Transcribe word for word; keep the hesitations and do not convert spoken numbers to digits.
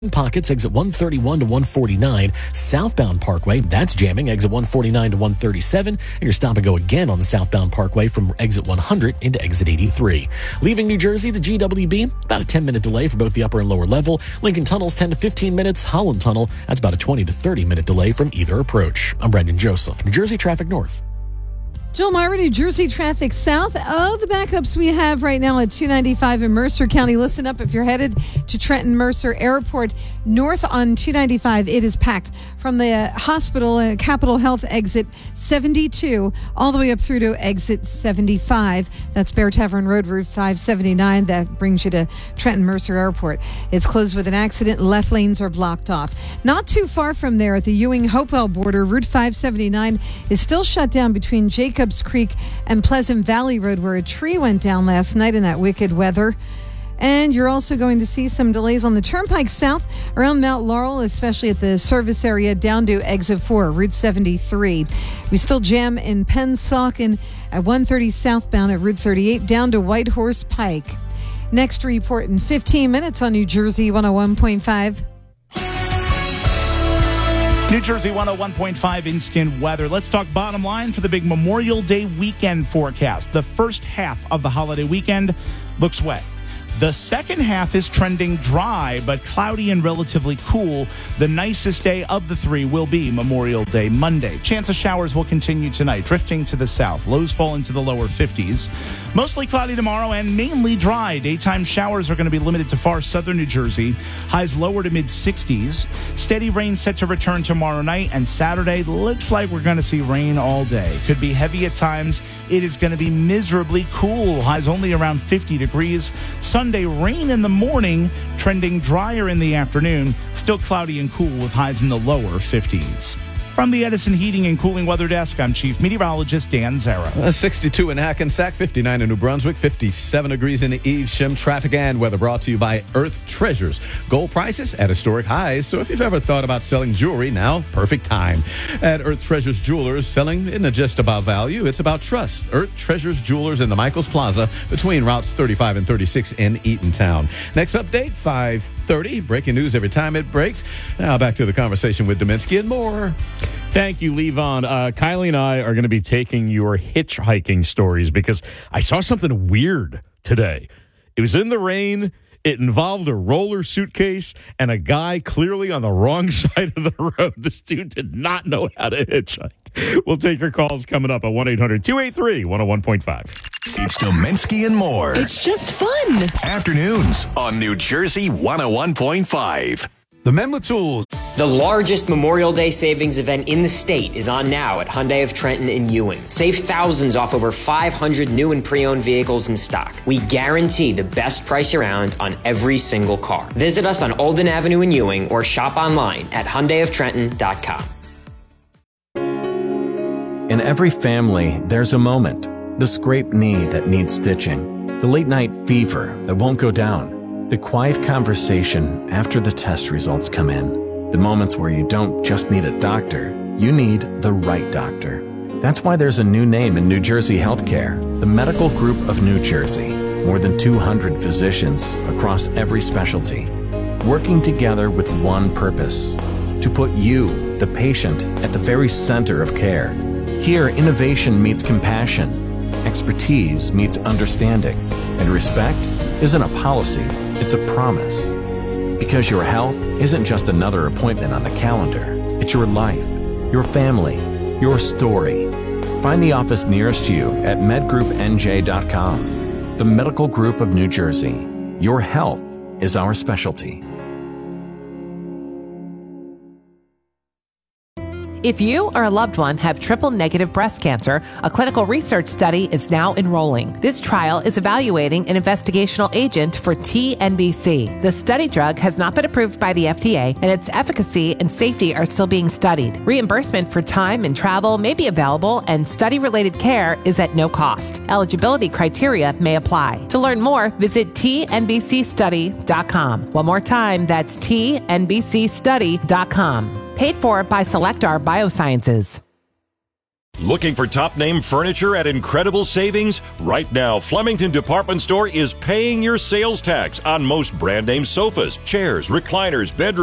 Pockets, exit one thirty-one to one forty-nine. Southbound Parkway, that's jamming, exit one forty-nine to one thirty-seven. And you're stop and go again on the southbound Parkway from exit one hundred into exit eighty-three. Leaving New Jersey, the G W B, about a ten-minute delay for both the upper and lower level. Lincoln Tunnel's ten to fifteen minutes. Holland Tunnel, that's about a twenty to thirty-minute delay from either approach. I'm Brendan Joseph, New Jersey Traffic North. Joel Myra, New Jersey traffic south. Oh, the backups we have right now at two ninety-five in Mercer County. Listen up if you're headed to Trenton Mercer Airport. North on two ninety-five, it is packed from the hospital, uh, Capitol Health exit seventy-two, all the way up through to exit seventy-five. That's Bear Tavern Road, Route five seventy-nine. That brings you to Trenton Mercer Airport. It's closed with an accident. Left lanes are blocked off. Not too far from there at the Ewing-Hopewell border, Route five seventy-nine is still shut down between Jacob Creek and Pleasant Valley Road, where a tree went down last night in that wicked weather. And you're also going to see some delays on the Turnpike South around Mount Laurel, especially at the service area down to exit four, Route seventy-three. We still jam in Pennsauken at one thirty southbound at Route thirty-eight down to Whitehorse Pike. Next report in fifteen minutes on New Jersey one oh one point five. New Jersey one oh one point five instant weather. Let's talk bottom line for the big Memorial Day weekend forecast. The first half of the holiday weekend looks wet. The second half is trending dry, but cloudy and relatively cool. The nicest day of the three will be Memorial Day Monday. Chance of showers will continue tonight, drifting to the south. Lows fall into the lower fifties. Mostly cloudy tomorrow and mainly dry. Daytime showers are going to be limited to far southern New Jersey. Highs lower to mid-sixties. Steady rain set to return tomorrow night, and Saturday looks like we're going to see rain all day. Could be heavy at times. It is going to be miserably cool. Highs only around fifty degrees. Sunday, rain in the morning, trending drier in the afternoon. Still cloudy and cool with highs in the lower fifties. From the Edison Heating and Cooling Weather Desk, I'm Chief Meteorologist Dan Zara. Uh, sixty-two in Hackensack, fifty-nine in New Brunswick, fifty-seven degrees in Evesham. Traffic and weather brought to you by Earth Treasures. Gold prices at historic highs, so if you've ever thought about selling jewelry, now perfect time. At Earth Treasures Jewelers, selling isn't just about value, it's about trust. Earth Treasures Jewelers in the Michaels Plaza between routes thirty-five and thirty-six in Eatontown. Next update, five thirty. Breaking news every time it breaks. Now back to the conversation with Dominski and more. Thank you, Levon. Uh, Kylie and I are going to be taking your hitchhiking stories because I saw something weird today. It was in the rain. It involved a roller suitcase and a guy clearly on the wrong side of the road. This dude did not know how to hitchhike. We'll take your calls coming up at one eight hundred two eight three one oh one point five. It's Dominski and more. It's just fun. Afternoons on New Jersey one oh one point five. The Men with Tools. The largest Memorial Day savings event in the state is on now at Hyundai of Trenton in Ewing. Save thousands off over five hundred new and pre-owned vehicles in stock. We guarantee the best price around on every single car. Visit us on Olden Avenue in Ewing or shop online at hyundai of trenton dot com. In every family, there's a moment. The scraped knee that needs stitching. The late night fever that won't go down. The quiet conversation after the test results come in. The moments where you don't just need a doctor, you need the right doctor. That's why there's a new name in New Jersey healthcare, the Medical Group of New Jersey. More than two hundred physicians across every specialty, working together with one purpose, to put you, the patient, at the very center of care. Here, innovation meets compassion, expertise meets understanding, and respect isn't a policy, it's a promise. Because your health isn't just another appointment on the calendar. It's your life, your family, your story. Find the office nearest you at med group n j dot com. The Medical Group of New Jersey. Your health is our specialty. If you or a loved one have triple-negative breast cancer, a clinical research study is now enrolling. This trial is evaluating an investigational agent for T N B C. The study drug has not been approved by the F D A, and its efficacy and safety are still being studied. Reimbursement for time and travel may be available, and study-related care is at no cost. Eligibility criteria may apply. To learn more, visit T N B C study dot com. One more time, that's T N B C study dot com. Paid for by Selectar Biosciences. Looking for top-name furniture at incredible savings? Right now, Flemington Department Store is paying your sales tax on most brand-name sofas, chairs, recliners, bedrooms,